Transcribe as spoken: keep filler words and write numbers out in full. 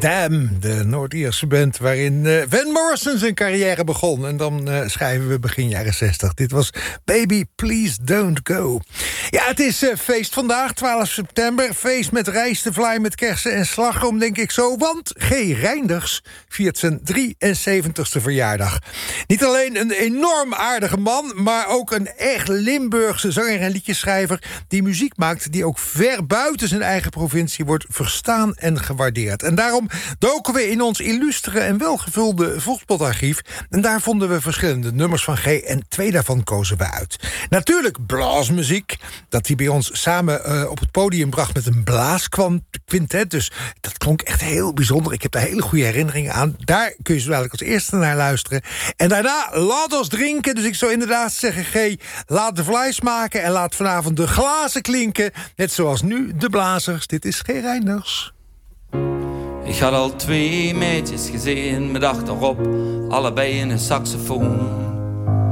Damn, de Noord-Ierse band waarin uh, Van Morrison zijn carrière begon. En dan uh, schrijven we begin jaren zestig. Dit was Baby Please Don't Go. Ja, het is uh, feest vandaag, twaalf september. Feest met rijst, vlaai met kersen en slagroom, denk ik zo. Want G. Reinders viert zijn drieënzeventigste verjaardag. Niet alleen een enorm aardige man, maar ook een echt Limburgse zanger en liedjeschrijver die muziek maakt die ook ver buiten zijn eigen provincie wordt verstaan en gewaardeerd. En daarom doken we in ons illustere en welgevulde Volkspotarchief. En daar vonden we verschillende nummers van G. En twee daarvan kozen we uit. Natuurlijk blaasmuziek, dat hij bij ons samen uh, op het podium bracht met een blaasquintet. Dus dat klonk echt heel bijzonder. Ik heb daar hele goede herinneringen aan. Daar kun je zo dadelijk als eerste naar luisteren. En daarna laat ons drinken. Dus ik zou inderdaad zeggen, G, laat de vlees maken en laat vanavond de glazen klinken. Net zoals nu de blazers. Dit is G. Reinders. Ik had al twee meisjes gezien met achterop allebei in een saxofoon.